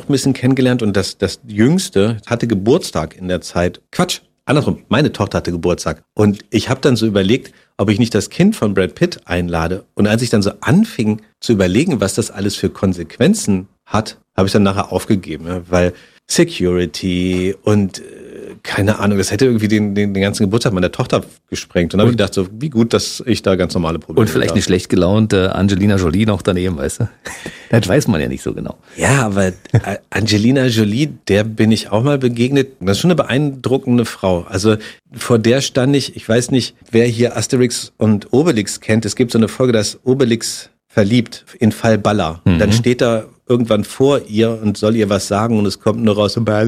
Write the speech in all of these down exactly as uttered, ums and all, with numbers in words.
noch ein bisschen kennengelernt und das, das Jüngste hatte Geburtstag in der Zeit. Quatsch, andersrum, meine Tochter hatte Geburtstag. Und ich habe dann so überlegt, ob ich nicht das Kind von Brad Pitt einlade. Und als ich dann so anfing zu überlegen, was das alles für Konsequenzen hat, habe ich dann nachher aufgegeben, ja, weil Security und keine Ahnung, das hätte irgendwie den, den, den ganzen Geburtstag meiner Tochter gesprengt. Und dann habe ich gedacht, so wie gut, dass ich da ganz normale Probleme habe. Und vielleicht habe. eine schlecht gelaunte Angelina Jolie noch daneben, weißt du? Das weiß man ja nicht so genau. Ja, aber Angelina Jolie, der bin ich auch mal begegnet. Das ist schon eine beeindruckende Frau. Also vor der stand ich, ich weiß nicht, wer hier Asterix und Obelix kennt. Es gibt so eine Folge, da ist Obelix verliebt in Fall Balla. Mhm. Dann steht da irgendwann vor ihr und soll ihr was sagen und es kommt nur raus und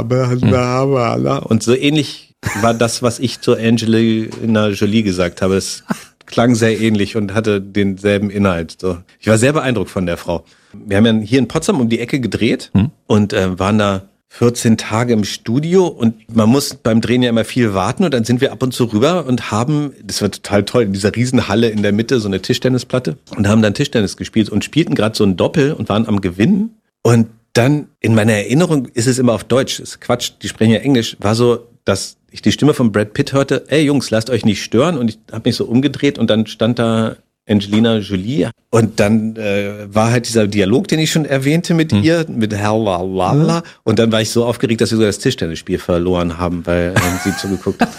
so ähnlich war das, was ich zu Angelina Jolie gesagt habe. Es klang sehr ähnlich und hatte denselben Inhalt. So. Ich war sehr beeindruckt von der Frau. Wir haben ja hier in Potsdam um die Ecke gedreht hm. und äh, waren da vierzehn Tage im Studio und man muss beim Drehen ja immer viel warten und dann sind wir ab und zu rüber und haben, das war total toll, in dieser Riesenhalle in der Mitte so eine Tischtennisplatte und haben dann Tischtennis gespielt und spielten gerade so ein Doppel und waren am Gewinnen und dann in meiner Erinnerung ist es immer auf Deutsch, das ist Quatsch, die sprechen ja Englisch, war so, dass ich die Stimme von Brad Pitt hörte, ey Jungs, lasst euch nicht stören und ich habe mich so umgedreht und dann stand da Angelina Jolie. Und dann äh, war halt dieser Dialog, den ich schon erwähnte mit hm. ihr, mit Halalala. Hm. Und dann war ich so aufgeregt, dass wir sogar das Tischtennisspiel verloren haben, weil ähm, sie zugeguckt hat.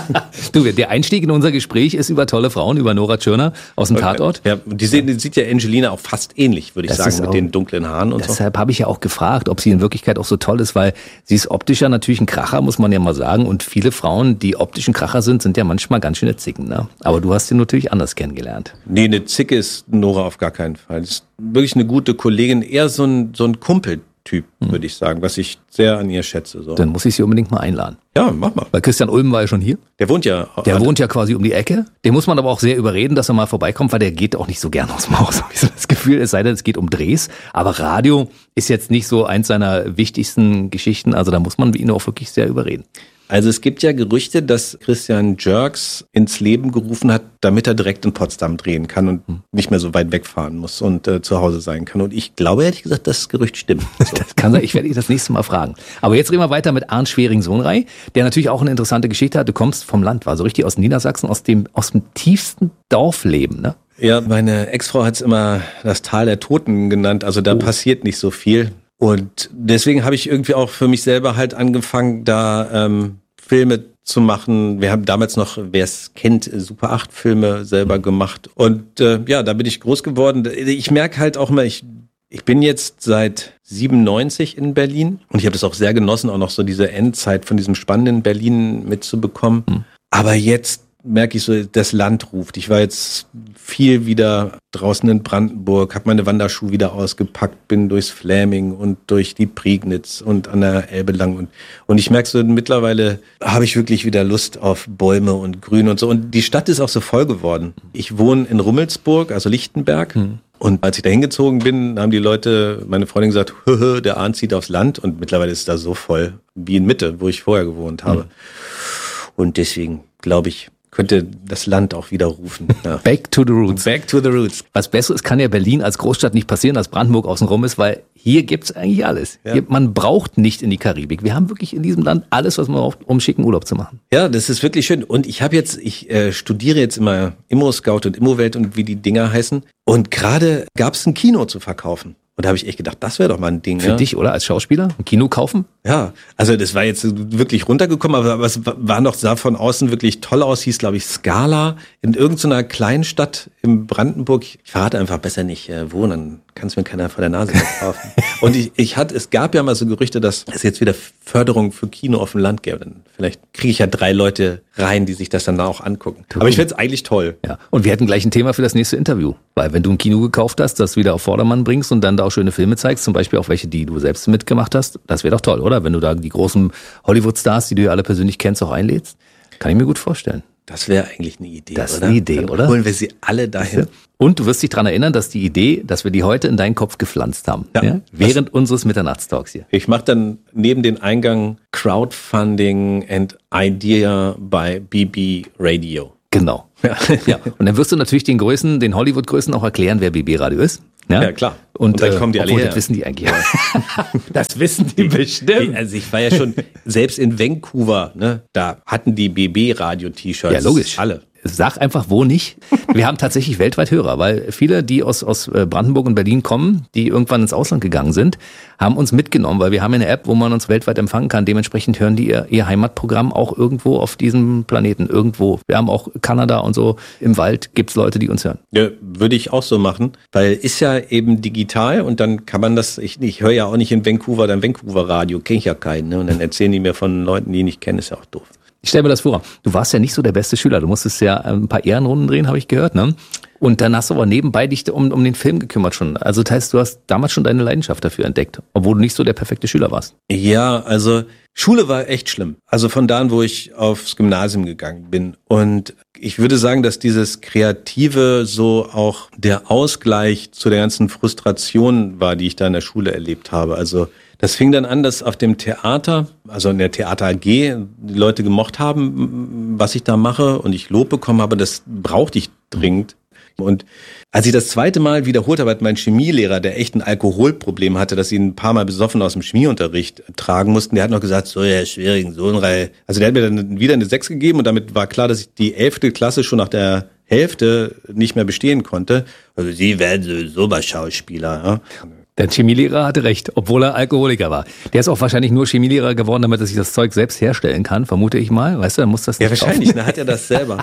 Du, der Einstieg in unser Gespräch ist über tolle Frauen, über Nora Tschirner aus dem Tatort. Ja, die, sehen, die sieht ja Angelina auch fast ähnlich, würde ich das sagen, mit auch, den dunklen Haaren und deshalb so. Deshalb habe ich ja auch gefragt, ob sie in Wirklichkeit auch so toll ist, weil sie ist optisch ja natürlich ein Kracher, muss man ja mal sagen. Und viele Frauen, die optischen Kracher sind, sind ja manchmal ganz schöne Zicken. Ne? Aber du hast sie natürlich anders kennengelernt. Nee, eine Zicke ist Nora auf gar keinen Fall. Das ist wirklich eine gute Kollegin, eher so ein, so ein Kumpeltyp, hm. würde ich sagen, was ich sehr an ihr schätze. So. Dann muss ich sie unbedingt mal einladen. Ja, mach mal. Weil Christian Ulm war ja schon hier. Der wohnt ja. Der wohnt ja quasi um die Ecke. Den muss man aber auch sehr überreden, dass er mal vorbeikommt, weil der geht auch nicht so gern aus dem Haus. Habe ich so das Gefühl, es sei denn, es geht um Drehs. Aber Radio ist jetzt nicht so eins seiner wichtigsten Geschichten. Also da muss man ihn auch wirklich sehr überreden. Also es gibt ja Gerüchte, dass Christian Jerks ins Leben gerufen hat, damit er direkt in Potsdam drehen kann und hm. nicht mehr so weit wegfahren muss und äh, zu Hause sein kann. Und ich glaube, ehrlich gesagt, das Gerücht stimmt. So. Das kann sein, ich werde dich das nächste Mal fragen. Aber jetzt reden wir weiter mit Arndt Schwering-Sohnrei, der natürlich auch eine interessante Geschichte hat. Du kommst vom Land, war so richtig aus Niedersachsen, aus dem, aus dem tiefsten Dorfleben, ne? Ja, meine Ex-Frau hat es immer das Tal der Toten genannt. Also da oh. passiert nicht so viel. Und deswegen habe ich irgendwie auch für mich selber halt angefangen, da ähm, Filme zu machen. Wir haben damals noch, wer es kennt, Super acht Filme selber gemacht. Und äh, ja, da bin ich groß geworden. Ich merke halt auch mal, ich, ich bin jetzt seit siebenundneunzig in Berlin. Und ich habe das auch sehr genossen, auch noch so diese Endzeit von diesem spannenden Berlin mitzubekommen. Mhm. Aber jetzt merke ich so, das Land ruft. Ich war jetzt viel wieder draußen in Brandenburg, habe meine Wanderschuhe wieder ausgepackt, bin durchs Fläming und durch die Prignitz und an der Elbe lang. Und, und ich merke so, mittlerweile habe ich wirklich wieder Lust auf Bäume und Grün und so. Und die Stadt ist auch so voll geworden. Ich wohne in Rummelsburg, also Lichtenberg. Hm. Und als ich da hingezogen bin, haben die Leute, meine Freundin gesagt, Höhö, der Arndt zieht aufs Land. Und mittlerweile ist es da so voll wie in Mitte, wo ich vorher gewohnt habe. Hm. Und deswegen glaube ich, könnte das Land auch wieder rufen. Ja. Back to the roots. Back to the roots. Was Besseres kann ja Berlin als Großstadt nicht passieren, als Brandenburg außenrum ist, weil hier gibt's eigentlich alles. Ja. Hier, man braucht nicht in die Karibik. Wir haben wirklich in diesem Land alles, was man braucht, um schicken Urlaub zu machen. Ja, das ist wirklich schön. Und ich habe jetzt, ich äh, studiere jetzt immer Immo-Scout und Immowelt und wie die Dinger heißen. Und gerade gab's ein Kino zu verkaufen. Und da habe ich echt gedacht, das wäre doch mal ein Ding. Für ja? dich, oder? Als Schauspieler? Ein Kino kaufen? Ja, also das war jetzt wirklich runtergekommen, aber, aber es war noch, sah von außen wirklich toll aus, hieß, glaube ich, Scala, in irgendeiner kleinen Stadt in Brandenburg. Ich verrate einfach besser nicht, äh, wo, dann kann es mir keiner vor der Nase kaufen. Und ich, ich hatte, es gab ja mal so Gerüchte, dass es jetzt wieder Förderung für Kino auf dem Land gäbe. Dann vielleicht kriege ich ja drei Leute rein, die sich das dann auch angucken. Cool. Aber ich find's eigentlich toll. Ja. Und wir hätten gleich ein Thema für das nächste Interview. Weil wenn du ein Kino gekauft hast, das wieder auf Vordermann bringst und dann da auch schöne Filme zeigst, zum Beispiel auch welche, die du selbst mitgemacht hast, das wäre doch toll, oder? Wenn du da die großen Hollywood-Stars, die du ja alle persönlich kennst, auch einlädst. Kann ich mir gut vorstellen. Das wäre eigentlich eine Idee, das ist oder? eine Idee, dann oder? Holen wir sie alle dahin. Und du wirst dich daran erinnern, dass die Idee, dass wir die heute in deinen Kopf gepflanzt haben. Ja. Ja? Während unseres Mitternachtstalks hier. Ich mache dann neben den Eingang Crowdfunding and Idea by B B Radio. Genau. Ja. Ja. Und dann wirst du natürlich den Größen, den Hollywood-Größen auch erklären, wer B B Radio ist. Ja? Ja, klar. Und, und dann äh, kommen die alle obwohl, her. Das wissen die eigentlich. Das wissen die bestimmt. Also ich war ja schon, selbst in Vancouver, ne, da hatten die B B-Radio-T-Shirts. Ja, logisch. Alle. Sag einfach, wo nicht. Wir haben tatsächlich weltweit Hörer, weil viele, die aus, aus Brandenburg und Berlin kommen, die irgendwann ins Ausland gegangen sind, haben uns mitgenommen, weil wir haben eine App, wo man uns weltweit empfangen kann. Dementsprechend hören die ihr, ihr Heimatprogramm auch irgendwo auf diesem Planeten, irgendwo. Wir haben auch Kanada und so. Im Wald gibt's Leute, die uns hören. Ja, würde ich auch so machen, weil ist ja eben digital und dann kann man das, ich, ich höre ja auch nicht in Vancouver, dann Vancouver Radio, kenne ich ja keinen, ne? Und dann erzählen die mir von Leuten, die ich nicht kenne, ist ja auch doof. Ich stell mir das vor, du warst ja nicht so der beste Schüler, du musstest ja ein paar Ehrenrunden drehen, habe ich gehört, ne? Und dann hast du aber nebenbei dich um, um den Film gekümmert schon. Also das heißt, du hast damals schon deine Leidenschaft dafür entdeckt, obwohl du nicht so der perfekte Schüler warst. Ja, also Schule war echt schlimm. Also von da an, wo ich aufs Gymnasium gegangen bin. Und ich würde sagen, dass dieses Kreative so auch der Ausgleich zu der ganzen Frustration war, die ich da in der Schule erlebt habe. Also das fing dann an, dass auf dem Theater, also in der Theater A G, die Leute gemocht haben, was ich da mache und ich Lob bekommen habe. Das brauchte ich dringend. Und als ich das zweite Mal wiederholt habe, hat mein Chemielehrer, der echt ein Alkoholproblem hatte, dass sie ihn ein paar Mal besoffen aus dem Chemieunterricht tragen mussten, der hat noch gesagt, so, Herr Schwering, so ein Reihe. Also der hat mir dann wieder eine sechs gegeben und damit war klar, dass ich die elfte Klasse schon nach der Hälfte nicht mehr bestehen konnte. Also Sie werden sowieso mal Schauspieler, ja. Der Chemielehrer hatte recht, obwohl er Alkoholiker war. Der ist auch wahrscheinlich nur Chemielehrer geworden, damit er sich das Zeug selbst herstellen kann, vermute ich mal. Weißt du, dann muss das nicht Ja, wahrscheinlich, dann hat er das selber.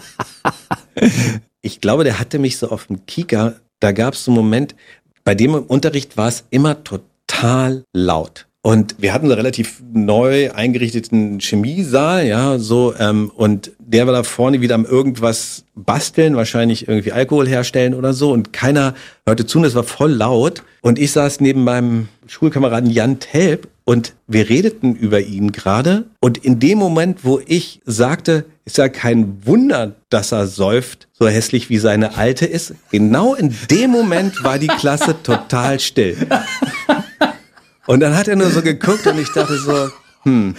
Ich glaube, der hatte mich so auf dem Kieker, da gab es so einen Moment, bei dem im Unterricht war es immer total laut. Und wir hatten einen relativ neu eingerichteten Chemiesaal, ja, so, ähm, und der war da vorne wieder am irgendwas basteln, wahrscheinlich irgendwie Alkohol herstellen oder so, und keiner hörte zu, und es war voll laut. Und ich saß neben meinem Schulkameraden Jan Telp und wir redeten über ihn gerade. Und in dem Moment, wo ich sagte, ist ja kein Wunder, dass er säuft, so hässlich wie seine Alte ist, genau in dem Moment war die Klasse total still. Und dann hat er nur so geguckt und ich dachte so, hm.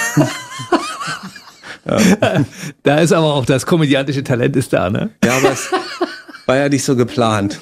Ja. Da ist aber auch das komödiantische Talent ist da, ne? Ja, aber es war ja nicht so geplant.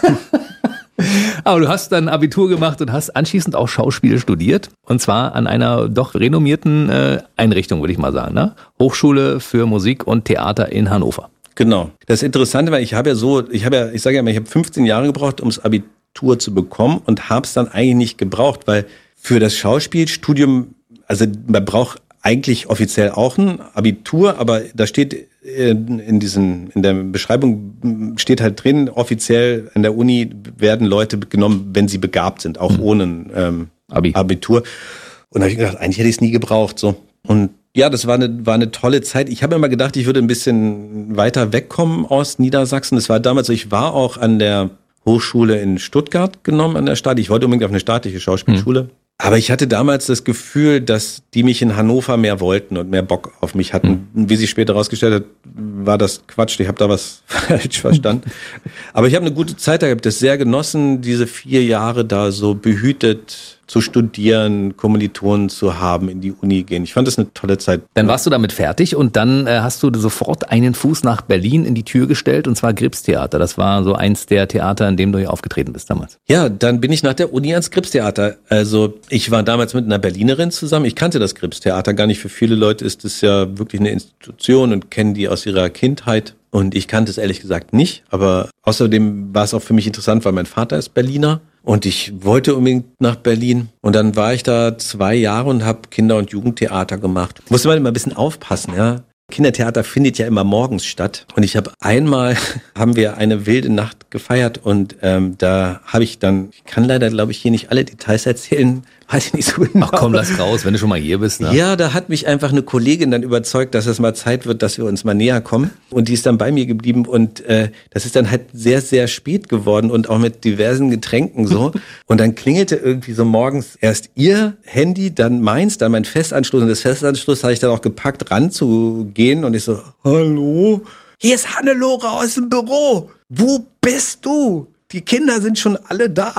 Aber du hast dann Abitur gemacht und hast anschließend auch Schauspiel studiert. Und zwar an einer doch renommierten äh, Einrichtung, würde ich mal sagen, ne? Hochschule für Musik und Theater in Hannover. Genau. Das Interessante war, ich habe ja so, ich habe ja, ich sage ja mal, ich habe fünfzehn Jahre gebraucht, ums Abitur zu bekommen und habe es dann eigentlich nicht gebraucht, weil für das Schauspielstudium, also man braucht eigentlich offiziell auch ein Abitur, aber da steht in, in diesen, in der Beschreibung steht halt drin, offiziell an der Uni werden Leute genommen, wenn sie begabt sind, auch mhm. ohne ähm, Abi. Abitur. Und da habe ich gedacht, eigentlich hätte ich es nie gebraucht, so. Und ja, das war eine, war eine tolle Zeit. Ich habe immer gedacht, ich würde ein bisschen weiter wegkommen aus Niedersachsen. Das war damals so, ich war auch an der Hochschule in Stuttgart genommen, an der Stadt. Ich wollte unbedingt auf eine staatliche Schauspielschule. Mhm. Aber ich hatte damals das Gefühl, dass die mich in Hannover mehr wollten und mehr Bock auf mich hatten. Mhm. Wie sich später herausgestellt hat, war das Quatsch. Ich habe da was falsch verstanden. Aber ich habe eine gute Zeit da gehabt, das sehr genossen, diese vier Jahre da so behütet zu studieren, Kommilitonen zu haben, in die Uni gehen. Ich fand das eine tolle Zeit. Dann warst du damit fertig und dann äh, hast du sofort einen Fuß nach Berlin in die Tür gestellt, und zwar Gripstheater. Das war so eins der Theater, in dem du hier aufgetreten bist damals. Ja, dann bin ich nach der Uni ans Gripstheater. Also ich war damals mit einer Berlinerin zusammen. Ich kannte das Gripstheater gar nicht. Für viele Leute ist es ja wirklich eine Institution und kennen die aus ihrer Kindheit. Und ich kannte es ehrlich gesagt nicht. Aber außerdem war es auch für mich interessant, weil mein Vater ist Berliner. Und ich wollte unbedingt nach Berlin. Und dann war ich da zwei Jahre und habe Kinder- und Jugendtheater gemacht. Musste man immer ein bisschen aufpassen, ja. Kindertheater findet ja immer morgens statt. Und ich habe einmal, haben wir eine wilde Nacht gefeiert und ähm, da habe ich dann, ich kann leider, glaube ich, hier nicht alle Details erzählen, weiß ich nicht so genau. Ach komm, lass raus, wenn du schon mal hier bist. Ne? Ja, da hat mich einfach eine Kollegin dann überzeugt, dass es mal Zeit wird, dass wir uns mal näher kommen. Und die ist dann bei mir geblieben und äh, das ist dann halt sehr, sehr spät geworden und auch mit diversen Getränken so. Und dann klingelte irgendwie so morgens erst ihr Handy, dann meins, dann mein Festanschluss. Und das Festanschluss habe ich dann auch gepackt, ranzugehen. Und ich so, hallo? Hier ist Hannelore aus dem Büro. Wo bist du? Die Kinder sind schon alle da.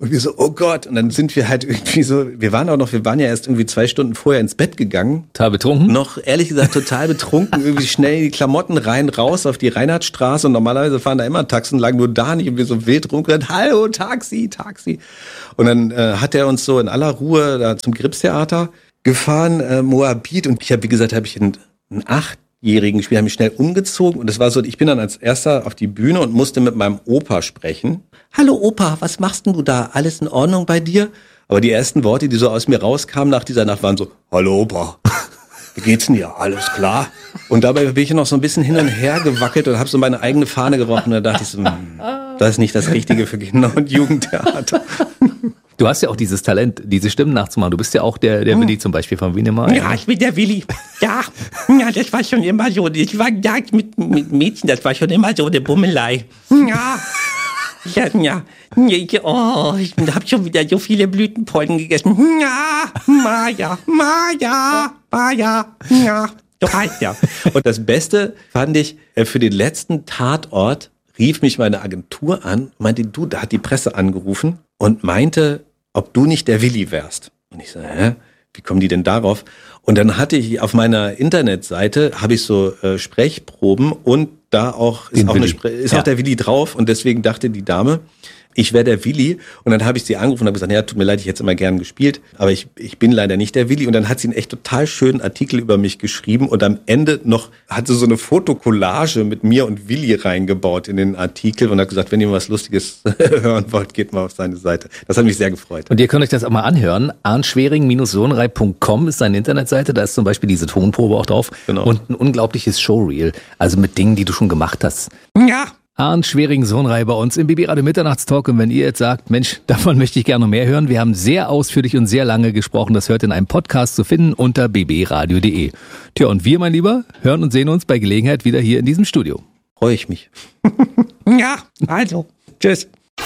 Und wir so, oh Gott. Und dann sind wir halt irgendwie so, wir waren auch noch, wir waren ja erst irgendwie zwei Stunden vorher ins Bett gegangen. Total betrunken? Noch, ehrlich gesagt, total betrunken. Irgendwie schnell die Klamotten rein, raus auf die Reinhardtstraße. Und normalerweise fahren da immer Taxen, lagen nur da nicht. Und wir so wild rumgerannt, hallo, Taxi, Taxi. Und dann äh, hat er uns so in aller Ruhe da zum Gripstheater gefahren, äh, Moabit. Und ich habe, wie gesagt, habe ich einen, einen achtjährigen Spieler, habe mich schnell umgezogen. Und das war so, ich bin dann als erster auf die Bühne und musste mit meinem Opa sprechen. Hallo Opa, was machst denn du da? Alles in Ordnung bei dir? Aber die ersten Worte, die so aus mir rauskamen nach dieser Nacht, waren so, hallo Opa, wie geht's denn dir? Alles klar? Und dabei bin ich noch so ein bisschen hin und her gewackelt und habe so meine eigene Fahne gebrochen. Und da dachte ich so, das ist nicht das Richtige für Kinder- und Jugendtheater. Du hast ja auch dieses Talent, diese Stimmen nachzumachen. Du bist ja auch der, der Willi zum Beispiel von Wiener Mai. Ja, ich bin der Willi. Ja, ja, das war schon immer so. Ich war ja mit, mit Mädchen, das war schon immer so eine Bummelei. Ja. Ja, ja, ja, oh, ich habe schon wieder so viele Blütenpollen gegessen. Ja, Maja, Maja, Maja, ja, du heißt ja. Und das Beste fand ich, für den letzten Tatort rief mich meine Agentur an, meinte, du, da hat die Presse angerufen und meinte, ob du nicht der Willi wärst. Und ich so, hä? Wie kommen die denn darauf? Und dann hatte ich auf meiner Internetseite, habe ich so äh, Sprechproben und da auch ist, auch, eine, ist ja. auch der Willi drauf und deswegen dachte die Dame, ich wäre der Willi und dann habe ich sie angerufen und habe gesagt, ja, tut mir leid, ich hätte es immer gern gespielt, aber ich, ich bin leider nicht der Willi. Und dann hat sie einen echt total schönen Artikel über mich geschrieben und am Ende noch hat sie so eine Fotokollage mit mir und Willi reingebaut in den Artikel und hat gesagt, wenn ihr was Lustiges hören wollt, geht mal auf seine Seite. Das hat mich sehr gefreut. Und ihr könnt euch das auch mal anhören. arnschwering Sohnrei punkt com ist seine Internetseite, da ist zum Beispiel diese Tonprobe auch drauf. Genau. Und ein unglaubliches Showreel, also mit Dingen, die du schon gemacht hast. Ja. Arndt Schwering-Sohnrei bei uns im B B Radio Mitternachtstalk. Und wenn ihr jetzt sagt, Mensch, davon möchte ich gerne noch mehr hören, wir haben sehr ausführlich und sehr lange gesprochen. Das hört in einem Podcast zu finden unter b b radio punkt d e. Tja, und wir, mein Lieber, hören und sehen uns bei Gelegenheit wieder hier in diesem Studio. Freue ich mich. Ja, also, tschüss.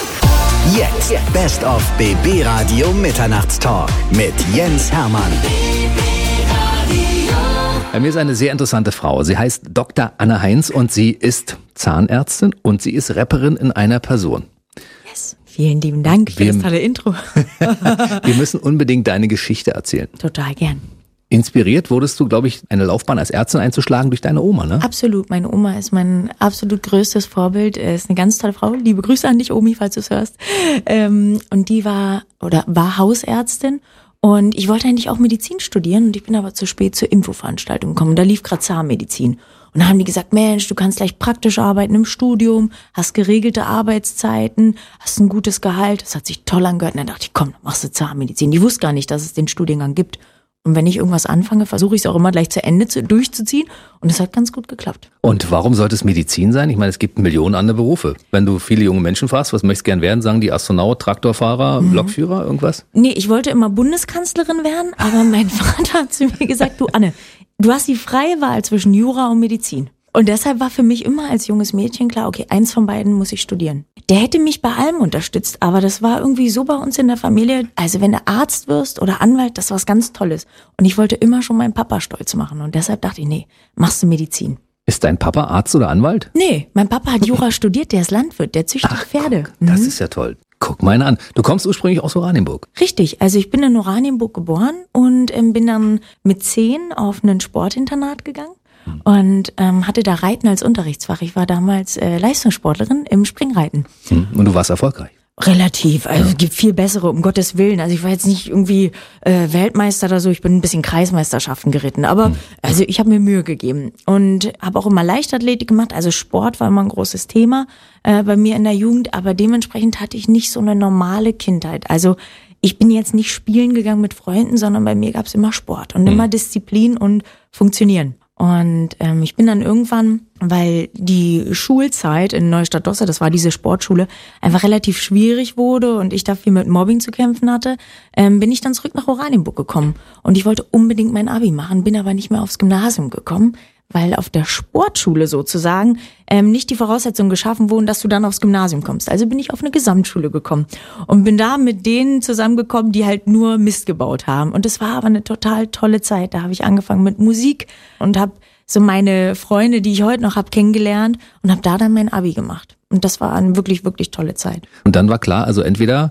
Jetzt Best of B B Radio Mitternachtstalk mit Jens Hermann. Bei mir ist eine sehr interessante Frau. Sie heißt Doktor Anne Heinz und sie ist Zahnärztin und sie ist Rapperin in einer Person. Yes, vielen lieben Dank für wir, das tolle Intro. Wir müssen unbedingt deine Geschichte erzählen. Total gern. Inspiriert wurdest du, glaube ich, eine Laufbahn als Ärztin einzuschlagen durch deine Oma, ne? Absolut. Meine Oma ist mein absolut größtes Vorbild. Ist eine ganz tolle Frau. Liebe Grüße an dich, Omi, falls du es hörst. Und die war oder war Hausärztin. Und ich wollte eigentlich auch Medizin studieren und ich bin aber zu spät zur Infoveranstaltung gekommen. Da lief gerade Zahnmedizin. Und da haben die gesagt, Mensch, du kannst gleich praktisch arbeiten im Studium, hast geregelte Arbeitszeiten, hast ein gutes Gehalt. Das hat sich toll angehört. Und dann dachte ich, komm, machst du Zahnmedizin. Die wusste gar nicht, dass es den Studiengang gibt. Und wenn ich irgendwas anfange, versuche ich es auch immer gleich zu Ende zu, durchzuziehen. Und es hat ganz gut geklappt. Und warum sollte es Medizin sein? Ich meine, es gibt Millionen andere Berufe. Wenn du viele junge Menschen fragst, was möchtest du gern werden, sagen die Astronaut, Traktorfahrer, mhm. Lokführer, irgendwas? Nee, ich wollte immer Bundeskanzlerin werden, aber mein Vater hat zu mir gesagt, du Anne, du hast die freie Wahl zwischen Jura und Medizin. Und deshalb war für mich immer als junges Mädchen klar, okay, eins von beiden muss ich studieren. Der hätte mich bei allem unterstützt, aber das war irgendwie so bei uns in der Familie. Also wenn du Arzt wirst oder Anwalt, das war was ganz Tolles. Und ich wollte immer schon meinen Papa stolz machen. Und deshalb dachte ich, nee, machst du Medizin. Ist dein Papa Arzt oder Anwalt? Nee, mein Papa hat Jura studiert, der ist Landwirt, der züchtet Ach, Pferde. Guck, das mhm. ist ja toll. Guck mal an. Du kommst ursprünglich aus Oranienburg. Richtig, also ich bin in Oranienburg geboren und ähm, bin dann mit zehn auf ein Sportinternat gegangen. Und ähm, hatte da Reiten als Unterrichtsfach. Ich war damals äh, Leistungssportlerin im Springreiten. Und du warst erfolgreich? Relativ. Also ja. Es gibt viel bessere, um Gottes Willen. Also ich war jetzt nicht irgendwie äh, Weltmeister oder so. Ich bin ein bisschen Kreismeisterschaften geritten. Aber hm. also ich habe mir Mühe gegeben. Und habe auch immer Leichtathletik gemacht. Also Sport war immer ein großes Thema äh, bei mir in der Jugend. Aber dementsprechend hatte ich nicht so eine normale Kindheit. Also ich bin jetzt nicht spielen gegangen mit Freunden, sondern bei mir gab es immer Sport. Und hm. immer Disziplin und Funktionieren. Und ähm, ich bin dann irgendwann, weil die Schulzeit in Neustadt-Dosse, das war diese Sportschule, einfach relativ schwierig wurde und ich da viel mit Mobbing zu kämpfen hatte, ähm, bin ich dann zurück nach Oranienburg gekommen. Und ich wollte unbedingt mein Abi machen, bin aber nicht mehr aufs Gymnasium gekommen, weil auf der Sportschule sozusagen ähm, nicht die Voraussetzungen geschaffen wurden, dass du dann aufs Gymnasium kommst. Also bin ich auf eine Gesamtschule gekommen und bin da mit denen zusammengekommen, die halt nur Mist gebaut haben. Und es war aber eine total tolle Zeit. Da habe ich angefangen mit Musik und habe so meine Freunde, die ich heute noch habe, kennengelernt und habe da dann mein Abi gemacht. Und das war eine wirklich, wirklich tolle Zeit. Und dann war klar, also entweder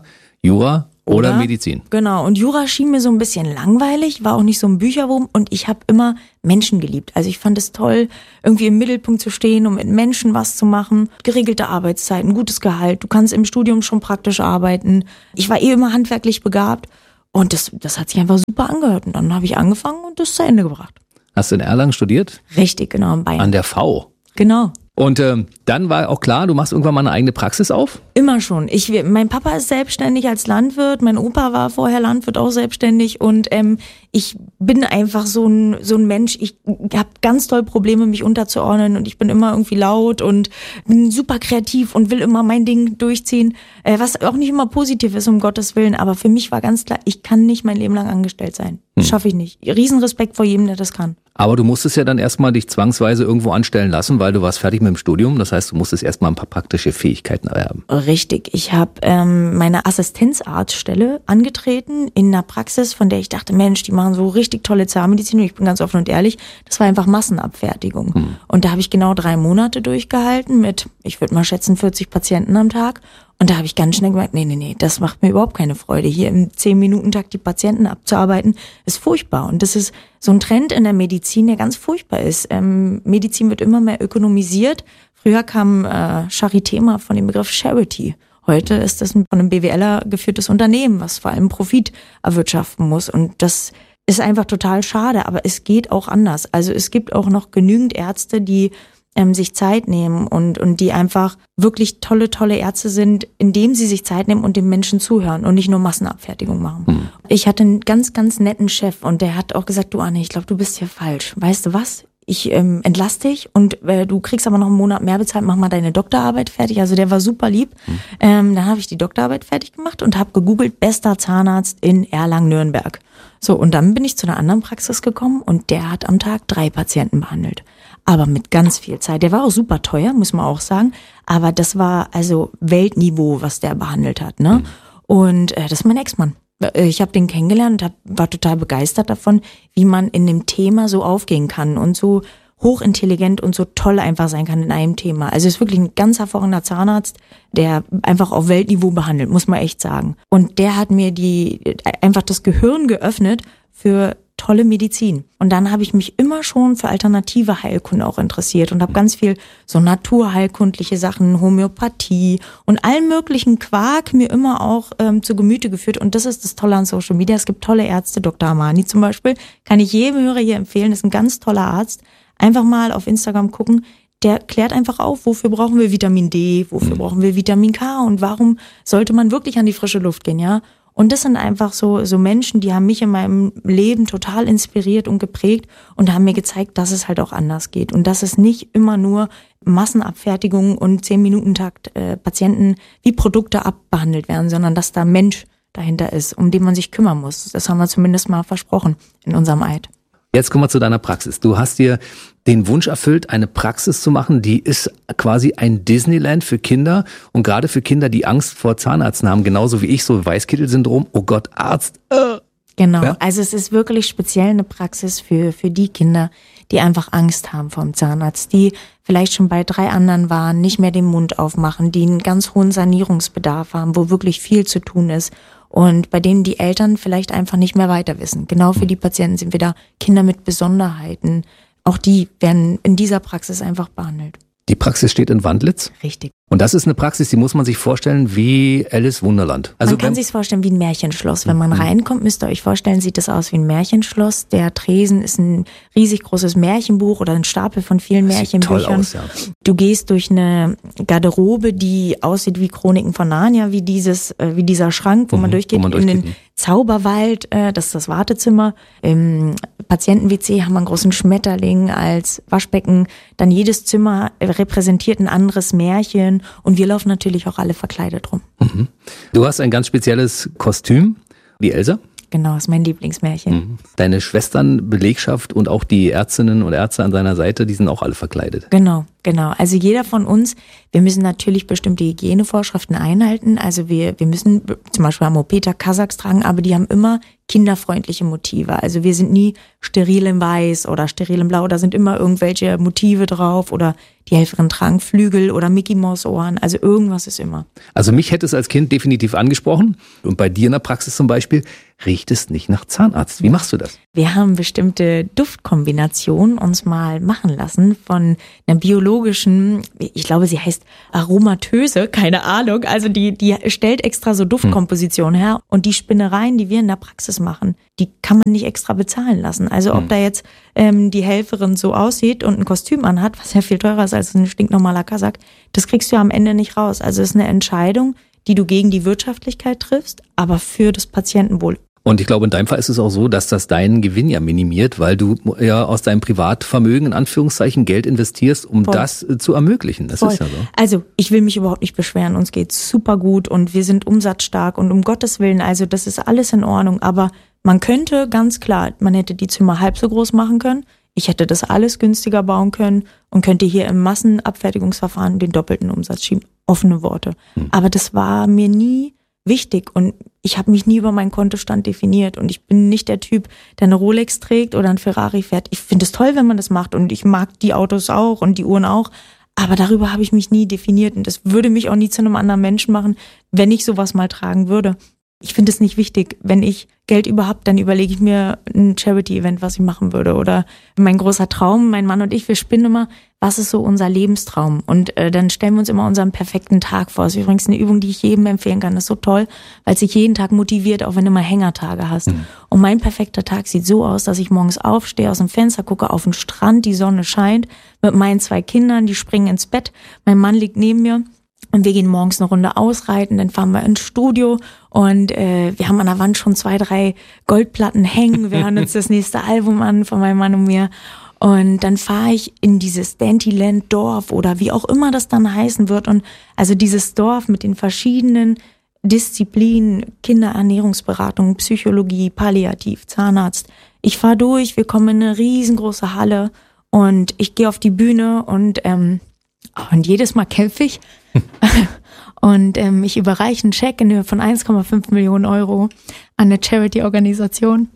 Jura oder, Oder? Medizin. Genau, und Jura schien mir so ein bisschen langweilig, war auch nicht so ein Bücherwurm und ich habe immer Menschen geliebt. Also ich fand es toll, irgendwie im Mittelpunkt zu stehen und mit Menschen was zu machen. Geregelte Arbeitszeiten, gutes Gehalt, du kannst im Studium schon praktisch arbeiten. Ich war eh immer handwerklich begabt und das, das hat sich einfach super angehört. Und dann habe ich angefangen und das zu Ende gebracht. Hast du in Erlangen studiert? Richtig, genau, in Bayern. An der V. Genau. Und ähm, dann war auch klar, du machst irgendwann mal eine eigene Praxis auf? Immer schon. Ich, mein Papa ist selbstständig als Landwirt, mein Opa war vorher Landwirt, auch selbstständig und ähm, ich bin einfach so ein so ein Mensch, ich habe ganz doll Probleme, mich unterzuordnen und ich bin immer irgendwie laut und bin super kreativ und will immer mein Ding durchziehen, äh, was auch nicht immer positiv ist, um Gottes Willen, aber für mich war ganz klar, ich kann nicht mein Leben lang angestellt sein. Das schaffe ich nicht. Riesenrespekt vor jedem, der das kann. Aber du musstest ja dann erstmal dich zwangsweise irgendwo anstellen lassen, weil du warst fertig mit dem Studium. Das heißt, du musstest erstmal ein paar praktische Fähigkeiten erwerben. Richtig. Ich habe ähm, meine Assistenzarztstelle angetreten in einer Praxis, von der ich dachte, Mensch, die machen so richtig tolle Zahnmedizin. Und ich bin ganz offen und ehrlich, das war einfach Massenabfertigung. Hm. Und da habe ich genau drei Monate durchgehalten mit, ich würde mal schätzen, vierzig Patienten am Tag. Und da habe ich ganz schnell gemerkt, nee, nee, nee, das macht mir überhaupt keine Freude. Hier im zehn-Minuten-Takt die Patienten abzuarbeiten, ist furchtbar. Und das ist so ein Trend in der Medizin, der ganz furchtbar ist. Ähm, Medizin wird immer mehr ökonomisiert. Früher kam äh, Charité mal von dem Begriff Charity. Heute ist das von einem B W Ler geführtes Unternehmen, was vor allem Profit erwirtschaften muss. Und das ist einfach total schade, aber es geht auch anders. Also es gibt auch noch genügend Ärzte, die ähm, sich Zeit nehmen und und die einfach wirklich tolle, tolle Ärzte sind, indem sie sich Zeit nehmen und den Menschen zuhören und nicht nur Massenabfertigung machen. Mhm. Ich hatte einen ganz, ganz netten Chef und der hat auch gesagt, du Anne, ich glaube, du bist hier falsch. Weißt du was? Ich ähm, entlass dich und äh, du kriegst aber noch einen Monat mehr bezahlt, mach mal deine Doktorarbeit fertig. Also der war super lieb. Mhm. Ähm, dann habe ich die Doktorarbeit fertig gemacht und habe gegoogelt, bester Zahnarzt in Erlangen-Nürnberg. So, und dann bin ich zu einer anderen Praxis gekommen und der hat am Tag drei Patienten behandelt. Aber mit ganz viel Zeit. Der war auch super teuer, muss man auch sagen. Aber das war also Weltniveau, was der behandelt hat, ne? Mhm. Und äh, das ist mein Ex-Mann. Ich habe den kennengelernt und hab, war total begeistert davon, wie man in dem Thema so aufgehen kann und so hochintelligent und so toll einfach sein kann in einem Thema. Also ist wirklich ein ganz hervorragender Zahnarzt, der einfach auf Weltniveau behandelt, muss man echt sagen. Und der hat mir die einfach das Gehirn geöffnet für tolle Medizin. Und dann habe ich mich immer schon für alternative Heilkunde auch interessiert und habe ganz viel so naturheilkundliche Sachen, Homöopathie und allen möglichen Quark mir immer auch ähm, zu Gemüte geführt. Und das ist das Tolle an Social Media. Es gibt tolle Ärzte, Doktor Amani zum Beispiel, kann ich jedem Hörer hier empfehlen, ist ein ganz toller Arzt. Einfach mal auf Instagram gucken, der klärt einfach auf, wofür brauchen wir Vitamin D, wofür brauchen wir Vitamin K und warum sollte man wirklich an die frische Luft gehen, ja? Und das sind einfach so so Menschen, die haben mich in meinem Leben total inspiriert und geprägt und haben mir gezeigt, dass es halt auch anders geht und dass es nicht immer nur Massenabfertigung und zehn-Minuten-Takt äh, Patienten wie Produkte abbehandelt werden, sondern dass da Mensch dahinter ist, um den man sich kümmern muss. Das haben wir zumindest mal versprochen in unserem Eid. Jetzt kommen wir zu deiner Praxis. Du hast dir den Wunsch erfüllt, eine Praxis zu machen, die ist quasi ein Disneyland für Kinder und gerade für Kinder, die Angst vor Zahnärzten haben, genauso wie ich, so Weißkittel-Syndrom, oh Gott, Arzt. Äh. Genau, ja? Also es ist wirklich speziell eine Praxis für für die Kinder, die einfach Angst haben vor dem Zahnarzt, die vielleicht schon bei drei anderen waren, nicht mehr den Mund aufmachen, die einen ganz hohen Sanierungsbedarf haben, wo wirklich viel zu tun ist. Und bei denen die Eltern vielleicht einfach nicht mehr weiter wissen. Genau für die Patienten sind wir da. Kinder mit Besonderheiten. Auch die werden in dieser Praxis einfach behandelt. Die Praxis steht in Wandlitz? Richtig. Und das ist eine Praxis, die muss man sich vorstellen wie Alice Wunderland. Also man kann sich vorstellen wie ein Märchenschloss. Wenn man mhm. reinkommt, müsst ihr euch vorstellen, sieht das aus wie ein Märchenschloss. Der Tresen ist ein riesig großes Märchenbuch oder ein Stapel von vielen das Märchenbüchern. Sieht toll aus, ja. Du gehst durch eine Garderobe, die aussieht wie Chroniken von Narnia, wie dieses, wie dieser Schrank, wo mhm, man durchgeht, wo man durchgeht in den Zauberwald, das ist das Wartezimmer. Im Patienten-W C haben wir einen großen Schmetterling als Waschbecken. Dann jedes Zimmer repräsentiert ein anderes Märchen. Und wir laufen natürlich auch alle verkleidet rum. Mhm. Du hast ein ganz spezielles Kostüm, die Elsa. Genau, ist mein Lieblingsmärchen. Mhm. Deine Schwestern, Belegschaft und auch die Ärztinnen und Ärzte an seiner Seite, die sind auch alle verkleidet. Genau, genau. Also jeder von uns, wir müssen natürlich bestimmte Hygienevorschriften einhalten. Also wir, wir müssen zum Beispiel am O P-Tag Kasachs tragen, aber die haben immer kinderfreundliche Motive. Also wir sind nie steril in Weiß oder steril in Blau, da sind immer irgendwelche Motive drauf oder die Helferinnen tragen Flügel oder Mickey Maus Ohren, also irgendwas ist immer. Also mich hätte es als Kind definitiv angesprochen und bei dir in der Praxis zum Beispiel riecht es nicht nach Zahnarzt. Wie machst du das? Wir haben bestimmte Duftkombinationen uns mal machen lassen von einer biologischen, ich glaube sie heißt Aromatöse, keine Ahnung, also die, die stellt extra so Duftkompositionen her und die Spinnereien, die wir in der Praxis machen, die kann man nicht extra bezahlen lassen. Also ob hm. da jetzt ähm, die Helferin so aussieht und ein Kostüm anhat, was ja viel teurer ist als ein stinknormaler Kasach, das kriegst du ja am Ende nicht raus. Also es ist eine Entscheidung, die du gegen die Wirtschaftlichkeit triffst, aber für das Patientenwohl. Und ich glaube, in deinem Fall ist es auch so, dass das deinen Gewinn ja minimiert, weil du ja aus deinem Privatvermögen in Anführungszeichen Geld investierst, um Voll. das zu ermöglichen. Das Voll. ist ja so. Also ich will mich überhaupt nicht beschweren. Uns geht's super gut und wir sind umsatzstark und um Gottes Willen, also das ist alles in Ordnung. Aber man könnte ganz klar, man hätte die Zimmer halb so groß machen können. Ich hätte das alles günstiger bauen können und könnte hier im Massenabfertigungsverfahren den doppelten Umsatz schieben. Offene Worte. Hm. Aber das war mir nie wichtig und ich habe mich nie über meinen Kontostand definiert und ich bin nicht der Typ, der eine Rolex trägt oder ein Ferrari fährt. Ich finde es toll, wenn man das macht und ich mag die Autos auch und die Uhren auch, aber darüber habe ich mich nie definiert und das würde mich auch nie zu einem anderen Menschen machen, wenn ich sowas mal tragen würde. Ich finde es nicht wichtig. Wenn ich Geld überhaupt, dann überlege ich mir ein Charity-Event, was ich machen würde. Oder mein großer Traum, mein Mann und ich, wir spinnen immer, was ist so unser Lebenstraum? Und äh, dann stellen wir uns immer unseren perfekten Tag vor. Das ist übrigens eine Übung, die ich jedem empfehlen kann. Das ist so toll, weil es sich jeden Tag motiviert, auch wenn du mal Hängertage hast. Mhm. Und mein perfekter Tag sieht so aus, dass ich morgens aufstehe, aus dem Fenster gucke auf den Strand, die Sonne scheint, mit meinen zwei Kindern, die springen ins Bett. Mein Mann liegt neben mir. Und wir gehen morgens eine Runde ausreiten, dann fahren wir ins Studio und äh, wir haben an der Wand schon zwei, drei Goldplatten hängen. Wir hören uns das nächste Album an von meinem Mann und mir. Und dann fahre ich in dieses Dandyland Dorf oder wie auch immer das dann heißen wird. Und also dieses Dorf mit den verschiedenen Disziplinen, Kinderernährungsberatung, Psychologie, Palliativ, Zahnarzt. Ich fahre durch, wir kommen in eine riesengroße Halle und ich gehe auf die Bühne und ähm, und jedes Mal kämpfe ich. Und ähm, ich überreiche einen Scheck in Höhe von eins Komma fünf Millionen Euro an eine Charity-Organisation.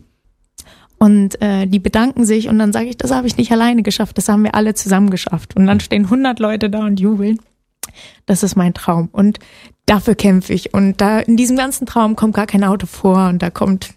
Und äh, die bedanken sich und dann sage ich, das habe ich nicht alleine geschafft, das haben wir alle zusammen geschafft. Und dann stehen hundert Leute da und jubeln. Das ist mein Traum und dafür kämpfe ich. Und da in diesem ganzen Traum kommt gar kein Auto vor und da kommt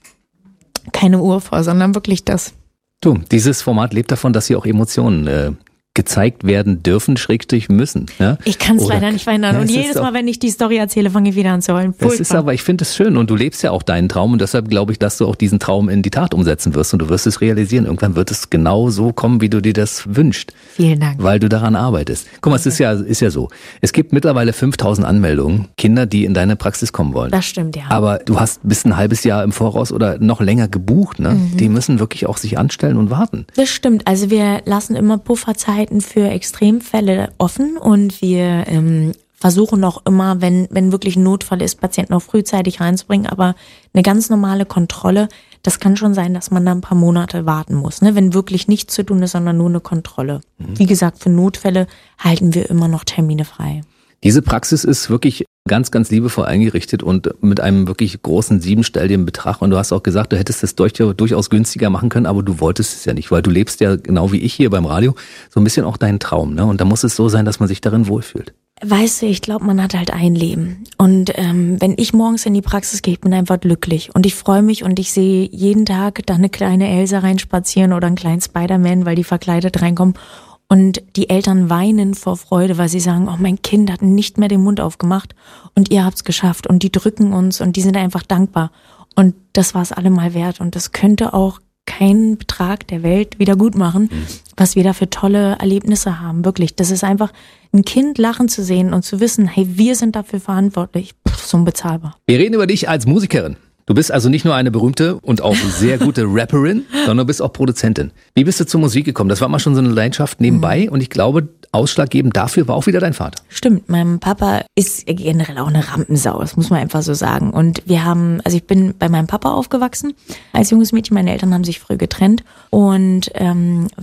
keine Uhr vor, sondern wirklich das. Du, dieses Format lebt davon, dass hier auch Emotionen äh, gezeigt werden dürfen, schrägstrich müssen. Ja? Ich kann es leider nicht verhindern. Ja, und jedes Mal, wenn ich die Story erzähle, fange ich wieder an zu heulen. Es ist aber, ich finde es schön und du lebst ja auch deinen Traum und deshalb glaube ich, dass du auch diesen Traum in die Tat umsetzen wirst und du wirst es realisieren. Irgendwann wird es genau so kommen, wie du dir das wünschst. Vielen Dank. Weil du daran arbeitest. Guck mal, es ist ja, ist ja so. Es gibt mittlerweile fünftausend Anmeldungen, Kinder, die in deine Praxis kommen wollen. Das stimmt, ja. Aber du hast bis ein halbes Jahr im Voraus oder noch länger gebucht, ne? Mhm. Die müssen wirklich auch sich anstellen und warten. Das stimmt. Also wir lassen immer Pufferzeiten für extrem Extremfälle offen und wir ähm, versuchen auch immer, wenn wenn wirklich ein Notfall ist, Patienten auch frühzeitig reinzubringen, aber eine ganz normale Kontrolle, das kann schon sein, dass man da ein paar Monate warten muss, ne? Wenn wirklich nichts zu tun ist, sondern nur eine Kontrolle. Mhm. Wie gesagt, für Notfälle halten wir immer noch Termine frei. Diese Praxis ist wirklich ganz, ganz liebevoll eingerichtet und mit einem wirklich großen siebenstelligen Betrag. Und du hast auch gesagt, du hättest es durchaus günstiger machen können, aber du wolltest es ja nicht, weil du lebst ja genau wie ich hier beim Radio so ein bisschen auch deinen Traum, ne? Und da muss es so sein, dass man sich darin wohlfühlt. Weißt du, ich glaube, man hat halt ein Leben. Und ähm, wenn ich morgens in die Praxis gehe, ich bin einfach glücklich. Und ich freue mich und ich sehe jeden Tag da eine kleine Elsa reinspazieren oder einen kleinen Spider-Man, weil die verkleidet reinkommen. Und die Eltern weinen vor Freude, weil sie sagen, oh, mein Kind hat nicht mehr den Mund aufgemacht und ihr habt's geschafft. Und die drücken uns und die sind einfach dankbar. Und das war es allemal wert. Und das könnte auch kein Betrag der Welt wieder gut machen, mhm. was wir da für tolle Erlebnisse haben. Wirklich, das ist einfach, ein Kind lachen zu sehen und zu wissen, hey, wir sind dafür verantwortlich. Pff, so unbezahlbar. Wir reden über dich als Musikerin. Du bist also nicht nur eine berühmte und auch sehr gute Rapperin, sondern du bist auch Produzentin. Wie bist du zur Musik gekommen? Das war mal schon so eine Leidenschaft nebenbei und ich glaube, ausschlaggebend dafür war auch wieder dein Vater. Stimmt, mein Papa ist generell auch eine Rampensau, das muss man einfach so sagen. Und wir haben, also ich bin bei meinem Papa aufgewachsen als junges Mädchen, meine Eltern haben sich früh getrennt und ähm, wir haben